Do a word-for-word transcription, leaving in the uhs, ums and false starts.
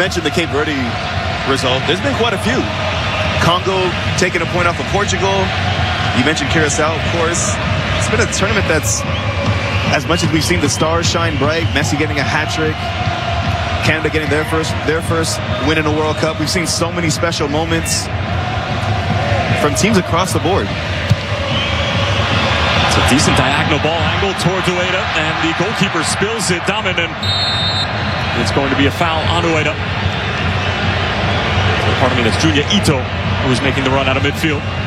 mentioned the Cape Verde result. There's been quite a few. Congo taking a point off of Portugal. You mentioned Curacao, of course. It's been a tournament that's, as much as we've seen the stars shine bright, Messi getting a hat trick, Canada getting their first their first win in a World Cup. We've seen so many special moments from teams across the board. It's a decent diagonal ball angle towards Ueda, and the goalkeeper spills it. Dominant. It's going to be a foul on Ueda. Pardon me, that's Junya Ito who was making the run out of midfield.